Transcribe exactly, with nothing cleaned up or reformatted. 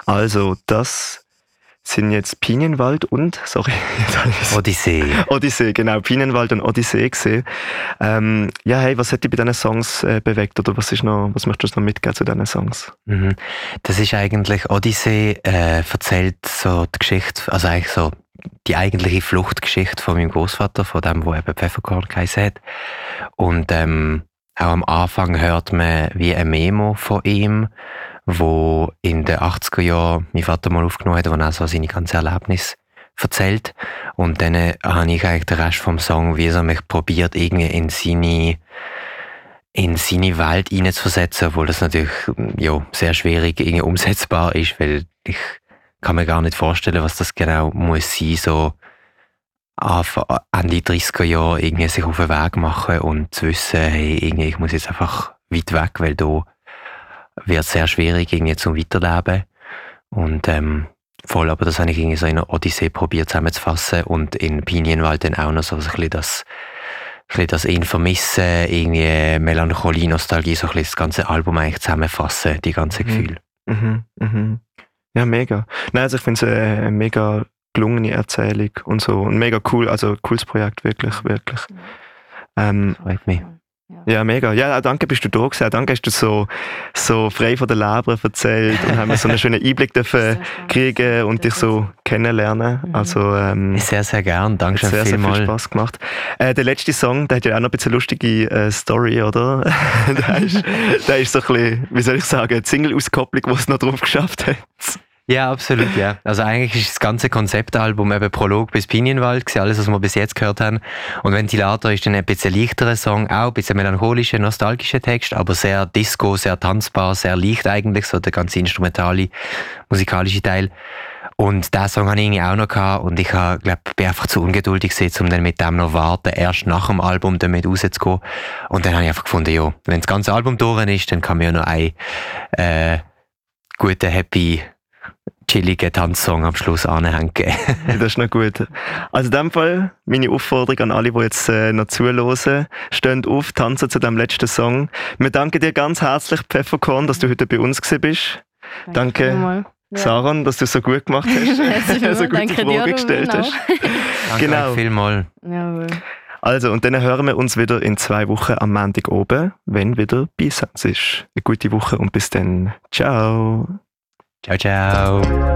Also, das sind jetzt Pinienwald und, sorry, Odyssee. Odyssee, genau, Pinienwald und Odyssee gesehen. Ähm, ja, hey, was hat dich bei diesen Songs äh, bewegt oder was ist noch, was möchtest du noch mitgeben zu diesen Songs? Mhm. Das ist eigentlich, Odyssee äh, erzählt so die Geschichte, also eigentlich so die eigentliche Fluchtgeschichte von meinem Großvater, von dem, wo eben Pfefferkorn geheißen hat. Und ähm, auch am Anfang hört man wie ein Memo von ihm, wo in den achtziger Jahren mein Vater mal aufgenommen hat, wo er so seine ganzen Erlebnisse erzählt. Und dann habe ich eigentlich den Rest vom Song, wie er mich probiert, irgendwie in seine, in seine Welt hineinzuversetzen, obwohl das natürlich ja, sehr schwierig irgendwie umsetzbar ist, weil ich kann mir gar nicht vorstellen, was das genau muss sein, so Ende dreißiger Jahre irgendwie sich auf den Weg machen und zu wissen, hey, irgendwie, ich muss jetzt einfach weit weg, weil da wird es sehr schwierig irgendwie zum Weiterleben. Und ähm, voll, aber das habe ich irgendwie so in einer Odyssee probiert zusammenzufassen und in Pinienwald dann auch noch so ein bisschen das, ein bisschen das ihn vermissen, irgendwie Melancholie, Nostalgie, so ein bisschen das ganze Album eigentlich zusammenfassen, die ganzen Gefühle. Mhm, mhm. Ja, mega. Nein, also ich finde es eine, eine mega gelungene Erzählung und so. Und mega cool, also cooles Projekt, wirklich, wirklich. Ähm, Freut mich. Ja, mega. Ja, danke, bist du da gewesen. Danke, hast du so, so frei von der Leber erzählt und haben wir so einen schönen Einblick dürfen kriegen und dich so kennenlernen. Also, ähm, sehr, sehr gern. Danke schön sehr, vielmals. sehr viel Spass gemacht. Äh, der letzte Song, der hat ja auch noch ein bisschen eine lustige äh, Story, oder? der, ist, der ist so ein bisschen, wie soll ich sagen, eine Single-Auskopplung, die es noch drauf geschafft hat. Ja, absolut, ja. Also eigentlich ist das ganze Konzeptalbum eben Prolog bis Pinienwald gewesen, alles, was wir bis jetzt gehört haben. Und Ventilator ist dann ein bisschen leichterer Song, auch ein bisschen melancholischer, nostalgischer Text, aber sehr Disco, sehr tanzbar, sehr leicht eigentlich, so der ganze instrumentale, musikalische Teil. Und diesen Song hatte ich irgendwie auch noch gehabt und ich hab, glaub, bin einfach zu ungeduldig gewesen, um dann mit dem noch warten, erst nach dem Album damit rauszugehen. Und dann habe ich einfach gefunden, ja, wenn das ganze Album durch ist, dann kann man ja noch einen äh, guten, happy, chilligen Tanzsong am Schluss anhängen. Das ist noch gut. Also in dem Fall meine Aufforderung an alle, die jetzt äh, noch zuhören, stehen auf, tanzen zu dem letzten Song. Wir danken dir ganz herzlich, Pfefferkorn, dass du heute bei uns gewesen bist. Danke, Danke ja. Saron, dass du es so gut gemacht hast. Ja, so gute Fragen gestellt genau. hast. Danke genau. vielmals. Jawohl. Also, und dann hören wir uns wieder in zwei Wochen am Montag oben, wenn wieder B-Sounds ist. Eine gute Woche und bis dann. Ciao. Ciao, ciao.